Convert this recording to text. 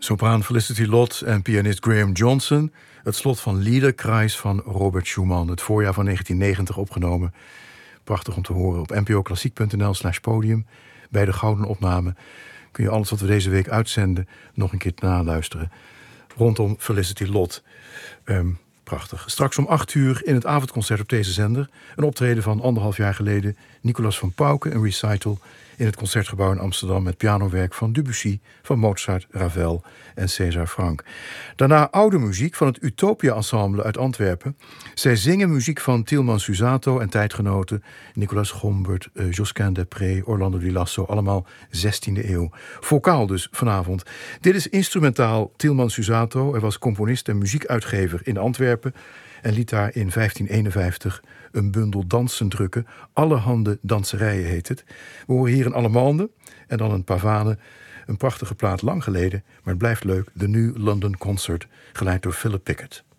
Sopraan Felicity Lott en pianist Graham Johnson. Het slot van Liederkreis van Robert Schumann. Het voorjaar van 1990 opgenomen. Prachtig om te horen op npoklassiek.nl/podium. Bij de gouden opname kun je alles wat we deze week uitzenden nog een keer naluisteren. Rondom Felicity Lott. Prachtig. Straks om 8:00 in het avondconcert op deze zender. Een optreden van 1,5 jaar geleden. Nicolas van Pauken, een recital in het Concertgebouw in Amsterdam met pianowerk van Debussy, van Mozart, Ravel en César Franck. Daarna oude muziek van het Utopia Ensemble uit Antwerpen. Zij zingen muziek van Tilman Susato en tijdgenoten Nicolas Gombert, Josquin Desprez, Orlando Di Lasso, allemaal 16e eeuw. Vocaal dus vanavond. Dit is instrumentaal Tilman Susato. Hij was componist en muziekuitgever in Antwerpen en liet daar in 1551 een bundel dansen drukken. Allerhande danserijen heet het. We horen hier een Allemande en dan een Pavane. Een prachtige plaat lang geleden, maar het blijft leuk. The New London Concert, geleid door Philip Pickett.